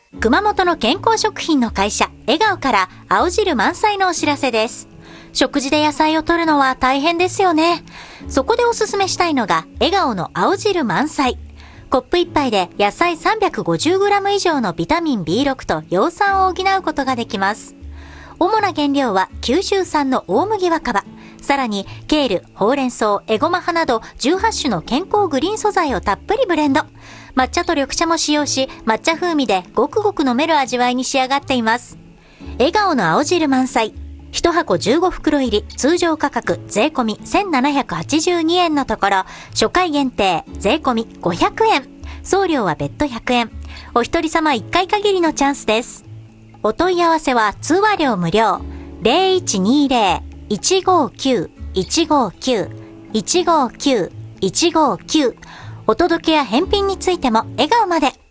熊本の健康食品の会社、笑顔から青汁満載のお知らせです。食事で野菜を摂るのは大変ですよね。そこでおすすめしたいのが、笑顔の青汁満載。コップ1杯で野菜 350g 以上のビタミン B6 と葉酸を補うことができます。主な原料は九州産の大麦若葉。さらに、ケール、ほうれん草、エゴマ葉など18種の健康グリーン素材をたっぷりブレンド。抹茶と緑茶も使用し、抹茶風味でごくごく飲める味わいに仕上がっています。笑顔の青汁満載。1箱15袋入り、通常価格税込み1782円のところ、初回限定税込み500円。送料は別途100円。お一人様1回限りのチャンスです。お問い合わせは通話料無料。0120-159-159-159-159。お届けや返品についても笑顔まで。